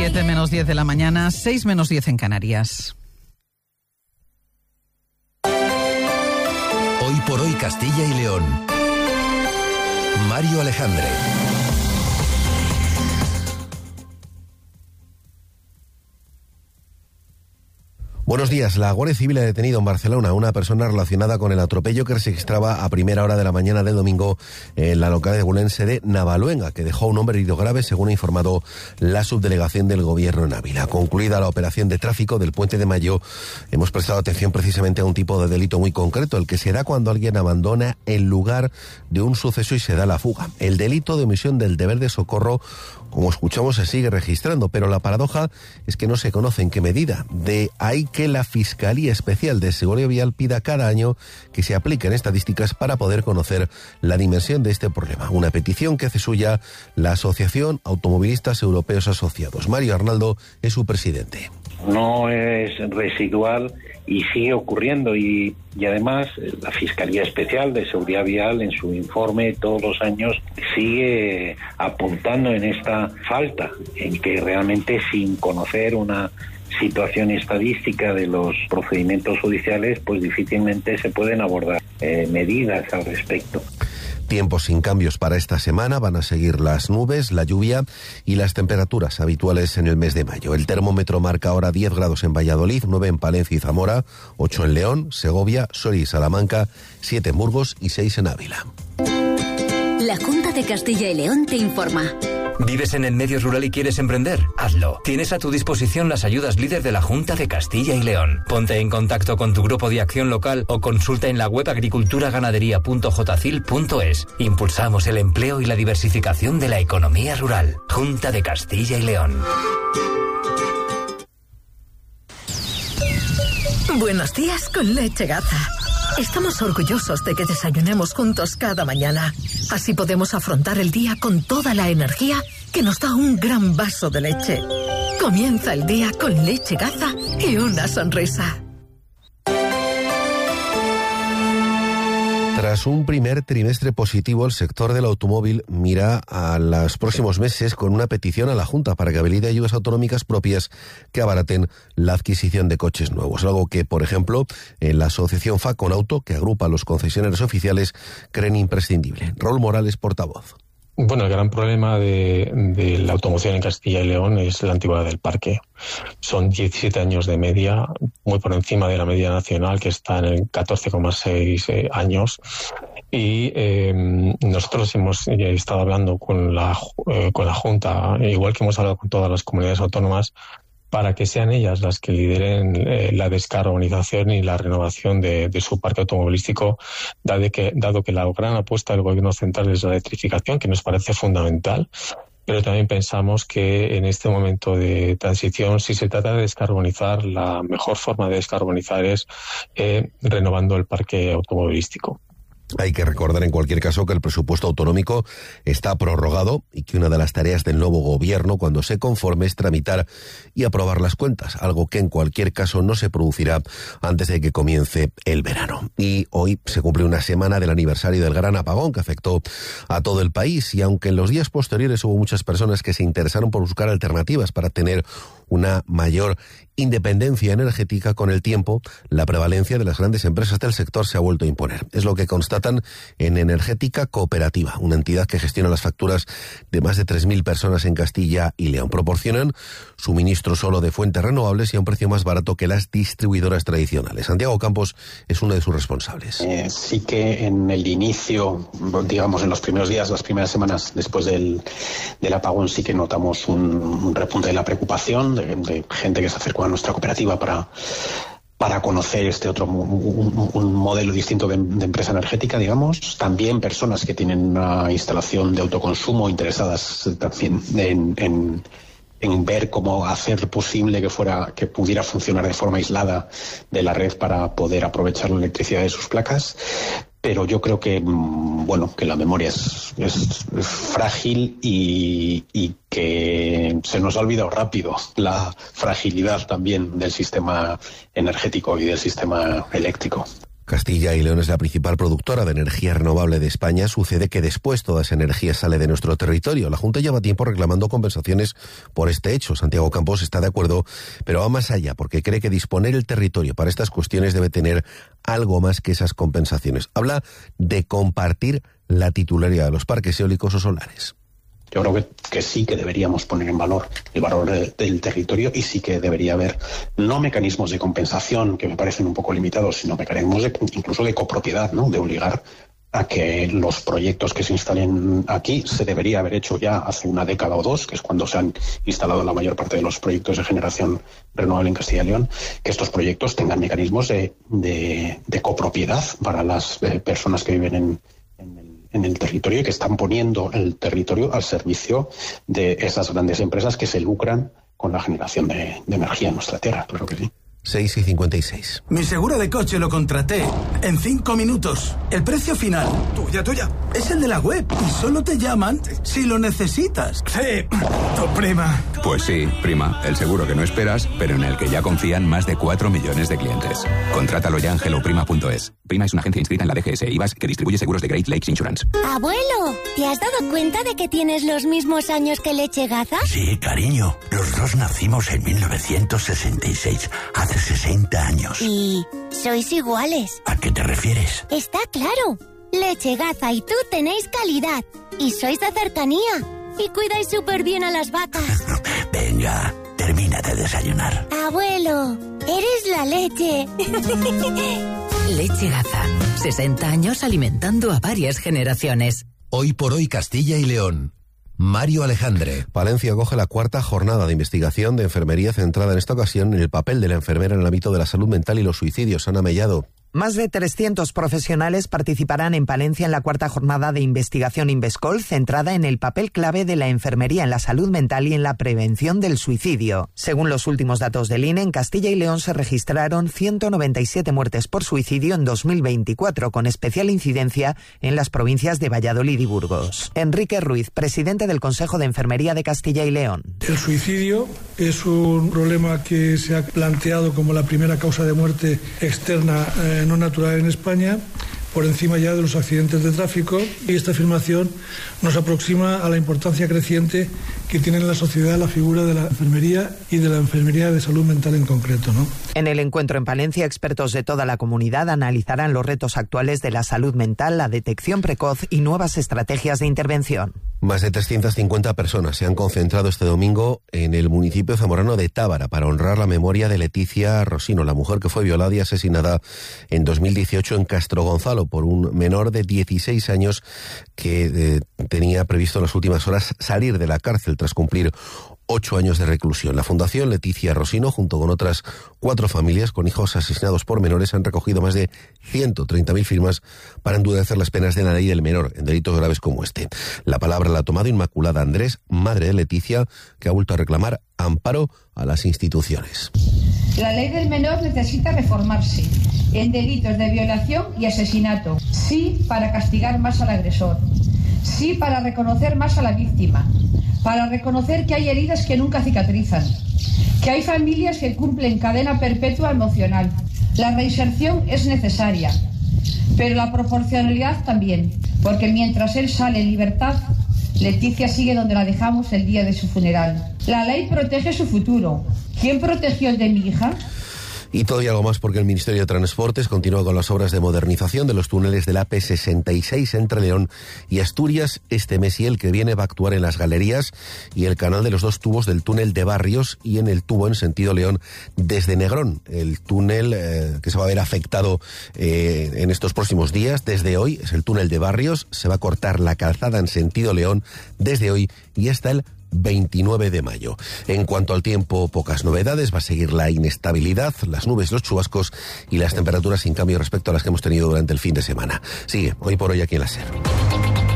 7 menos 10 de la mañana, 6 menos 10 en Canarias. Hoy por hoy Castilla y León. Mario Alejandre. Buenos días. La Guardia Civil ha detenido en Barcelona a una persona relacionada con el atropello que se registraba a primera hora de la mañana del domingo en la localidad huelense de Navaluenga, que dejó a un hombre herido grave, según ha informado la subdelegación del Gobierno en Ávila. Concluida la operación de tráfico del Puente de Mayo, hemos prestado atención precisamente a un tipo de delito muy concreto, el que se da cuando alguien abandona el lugar de un suceso y se da la fuga. El delito de omisión del deber de socorro, como escuchamos, se sigue registrando, pero la paradoja es que no se conoce en qué medida. De ahí que la Fiscalía Especial de Seguridad Vial pida cada año que se apliquen estadísticas para poder conocer la dimensión de este problema. Una petición que hace suya la Asociación Automovilistas Europeos Asociados. Mario Arnaldo es su presidente. No es residual y sigue ocurriendo y además la Fiscalía Especial de Seguridad Vial en su informe todos los años sigue apuntando en esta falta, en que realmente sin conocer una situación estadística de los procedimientos judiciales, pues difícilmente se pueden abordar medidas al respecto. Tiempos sin cambios para esta semana. Van a seguir las nubes, la lluvia y las temperaturas habituales en el mes de mayo. El termómetro marca ahora 10 grados en Valladolid, 9 en Palencia y Zamora, 8 en León, Segovia, Soria y Salamanca, 7 en Burgos y 6 en Ávila. La Junta de Castilla y León te informa. ¿Vives en el medio rural y quieres emprender? Hazlo. Tienes a tu disposición las ayudas líder de la Junta de Castilla y León. Ponte en contacto con tu grupo de acción local o consulta en la web agriculturaganadería.jcil.es. Impulsamos el empleo y la diversificación de la economía rural. Junta de Castilla y León. Buenos días con Leche Gaza. Estamos orgullosos de que desayunemos juntos cada mañana. Así podemos afrontar el día con toda la energía que nos da un gran vaso de leche. Comienza el día con Leche Gaza y una sonrisa. Tras un primer trimestre positivo, el sector del automóvil mira a los próximos meses con una petición a la Junta para que habilite ayudas autonómicas propias que abaraten la adquisición de coches nuevos. Algo que, por ejemplo, en la asociación Faconauto, que agrupa a los concesionarios oficiales, creen imprescindible. Raúl Morales, portavoz. Bueno, el gran problema de la automoción en Castilla y León es la antigüedad del parque. Son 17 años de media, muy por encima de la media nacional, que está en 14,6 años. Y nosotros hemos estado hablando con la Junta, igual que hemos hablado con todas las comunidades autónomas, para que sean ellas las que lideren la descarbonización y la renovación de su parque automovilístico, dado que la gran apuesta del Gobierno central es la electrificación, que nos parece fundamental, pero también pensamos que en este momento de transición, si se trata de descarbonizar, la mejor forma de descarbonizar es renovando el parque automovilístico. Hay que recordar en cualquier caso que el presupuesto autonómico está prorrogado y que una de las tareas del nuevo gobierno cuando se conforme es tramitar y aprobar las cuentas, algo que en cualquier caso no se producirá antes de que comience el verano. Y hoy se cumple una semana del aniversario del gran apagón que afectó a todo el país, y aunque en los días posteriores hubo muchas personas que se interesaron por buscar alternativas para tener una mayor independencia energética, con el tiempo la prevalencia de las grandes empresas del sector se ha vuelto a imponer. Es lo que constatan en Energética Cooperativa, una entidad que gestiona las facturas de más de 3.000 personas en Castilla y León. Proporcionan suministro solo de fuentes renovables y a un precio más barato que las distribuidoras tradicionales. Santiago Campos es uno de sus responsables. Sí que en el inicio, digamos en los primeros días, las primeras semanas después del apagón, sí que notamos un repunte de la preocupación de gente que se acercó a nuestra cooperativa para conocer este otro un modelo distinto de empresa energética, digamos. También personas que tienen una instalación de autoconsumo interesadas también en ver cómo hacer posible que pudiera funcionar de forma aislada de la red para poder aprovechar la electricidad de sus placas. Pero yo creo que que la memoria es frágil y que se nos ha olvidado rápido la fragilidad también del sistema energético y del sistema eléctrico. Castilla y León es la principal productora de energía renovable de España. Sucede que después toda esa energía sale de nuestro territorio. La Junta lleva tiempo reclamando compensaciones por este hecho. Santiago Campos está de acuerdo, pero va más allá porque cree que disponer el territorio para estas cuestiones debe tener algo más que esas compensaciones. Habla de compartir la titularidad de los parques eólicos o solares. Yo creo que sí que deberíamos poner en valor el valor del territorio y sí que debería haber no mecanismos de compensación que me parecen un poco limitados, sino mecanismos incluso de copropiedad, ¿no? De obligar a que los proyectos que se instalen aquí se debería haber hecho ya hace una década o dos, que es cuando se han instalado la mayor parte de los proyectos de generación renovable en Castilla y León, que estos proyectos tengan mecanismos de copropiedad para las personas que viven en el territorio y que están poniendo el territorio al servicio de esas grandes empresas que se lucran con la generación de energía en nuestra tierra, claro que sí. 6:56. Mi seguro de coche lo contraté en 5 minutos. El precio final, tuya, es el de la web y solo te llaman si lo necesitas. Sí, tu prima. Pues sí, prima, el seguro que no esperas, pero en el que ya confían más de 4 millones de clientes. Contrátalo ya en helloprima.es. Prima es una agencia inscrita en la DGS IVAS que distribuye seguros de Great Lakes Insurance. Abuelo, ¿te has dado cuenta de que tienes los mismos años que Lechegaza? Sí, cariño, los dos nacimos en 1966, hace 60 años. ¿Y sois iguales? ¿A qué te refieres? Está claro. Lechegaza y tú tenéis calidad. Y sois de cercanía. Y cuidáis súper bien a las vacas. Venga, termina de desayunar. Abuelo, eres la leche. Lechegaza. 60 años alimentando a varias generaciones. Hoy por hoy Castilla y León. Mario Alejandre. Palencia acoge la 4ª jornada de investigación de enfermería centrada en esta ocasión en el papel de la enfermera en el ámbito de la salud mental y los suicidios. Ana Mellado. Más de 300 profesionales participarán en Palencia en la 4ª jornada de investigación Invescol, centrada en el papel clave de la enfermería en la salud mental y en la prevención del suicidio. Según los últimos datos del INE, en Castilla y León se registraron 197 muertes por suicidio en 2024, con especial incidencia en las provincias de Valladolid y Burgos. Enrique Ruiz, presidente del Consejo de Enfermería de Castilla y León. El suicidio es un problema que se ha planteado como la primera causa de muerte externa no natural en España, por encima ya de los accidentes de tráfico, y esta afirmación nos aproxima a la importancia creciente que tiene en la sociedad la figura de la enfermería y de la enfermería de salud mental en concreto, ¿no? En el encuentro en Palencia, expertos de toda la comunidad analizarán los retos actuales de la salud mental, la detección precoz y nuevas estrategias de intervención. Más de 350 personas se han concentrado este domingo en el municipio zamorano de Tábara para honrar la memoria de Leticia Rosino, la mujer que fue violada y asesinada en 2018 en Castro Gonzalo por un menor de 16 años que tenía previsto en las últimas horas salir de la cárcel tras cumplir 8 años de reclusión. La Fundación Leticia Rosino, junto con otras 4 familias con hijos asesinados por menores, han recogido más de 130.000 firmas para endurecer las penas de la ley del menor en delitos graves como este. La palabra la ha tomado Inmaculada Andrés, madre de Leticia, que ha vuelto a reclamar amparo a las instituciones. La ley del menor necesita reformarse en delitos de violación y asesinato. Sí, para castigar más al agresor. Sí, para reconocer más a la víctima. Para reconocer que hay heridas que nunca cicatrizan. Que hay familias que cumplen cadena perpetua emocional. La reinserción es necesaria, pero la proporcionalidad también, porque mientras él sale en libertad, Leticia sigue donde la dejamos el día de su funeral. La ley protege su futuro. ¿Quién protegió el de mi hija? Y todo y algo más porque el Ministerio de Transportes continúa con las obras de modernización de los túneles del AP66 entre León y Asturias. Este mes y el que viene va a actuar en las galerías y el canal de los 2 tubos del túnel de Barrios y en el tubo en sentido León desde Negrón. El túnel que se va a ver afectado en estos próximos días desde hoy es el túnel de Barrios. Se va a cortar la calzada en sentido León desde hoy y hasta el 29 de mayo. En cuanto al tiempo, pocas novedades. Va a seguir la inestabilidad, las nubes, los chubascos y las temperaturas sin cambio respecto a las que hemos tenido durante el fin de semana. Sigue Hoy por Hoy aquí en la SER.